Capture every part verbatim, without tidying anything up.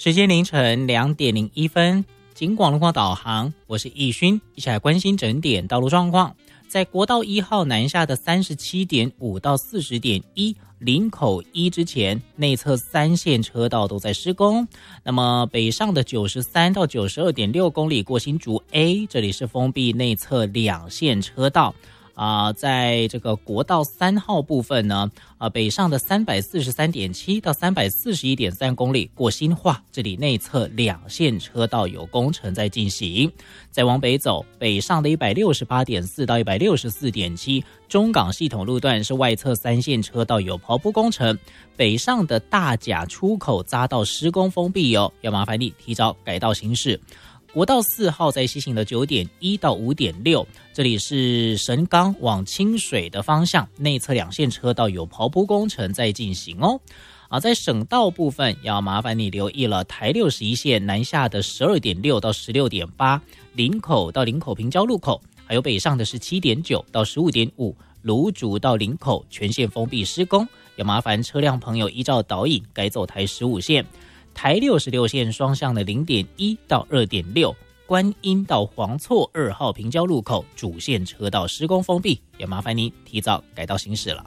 时间凌晨两点零一分，警广路况导航，我是易勋，一起来关心整点道路状况。在国道一号南下的三十七点五到四十点一林口一之前，内侧三线车道都在施工。那么北上的九十三到九十二点六公里过新竹 A， 这里是封闭内侧两线车道。啊、呃，在这个国道三号部分呢，啊、呃，北上的三百四十三点七到三百四十一点三公里过新化，这里内侧两线车道有工程在进行。再往北走，北上的一百六十八点四到一百六十四点七，中港系统路段是外侧三线车道有刨铺工程，北上的大甲出口匝道施工封闭哦，要麻烦你提早改道行驶。国道四号在西行的九点一到五点六，这里是神冈往清水的方向，内侧两线车道有刨铺工程在进行哦。啊，在省道部分要麻烦你留意了，台六十一线南下的十二点六到十六点八，林口到林口平交路口，还有北上的是七点九到十五点五，芦竹到林口全线封闭施工，要麻烦车辆朋友依照导引改走台十五线。台六十六线双向的 零点一到二点六， 观音到黄厝二号平交路口主线车道施工封闭，也麻烦你提早改道行驶了。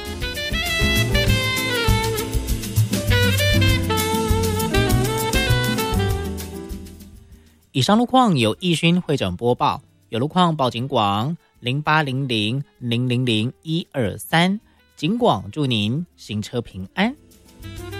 以上路况由易勋会诊播报，有路况报警广零八零零零零零一二三，警广祝您行车平安。